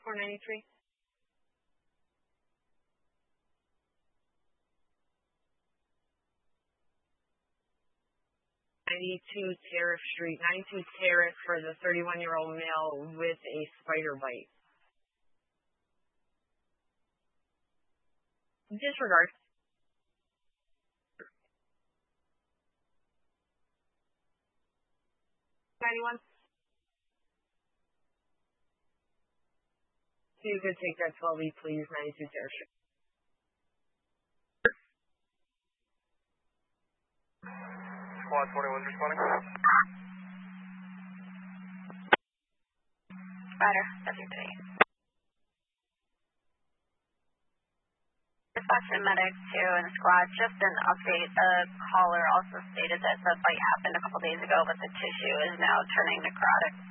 493. 92 Tariff Street, 92 Tariff for the 31-year-old male with a spider bite. Disregard. 91. So you could take that 12E, please, 92 Tariff Street. Squad 41 responding. Roger, W3. Dispatch and medic 2 and squad, just an update. The caller also stated that the bite happened a couple days ago, but the tissue is now turning necrotic.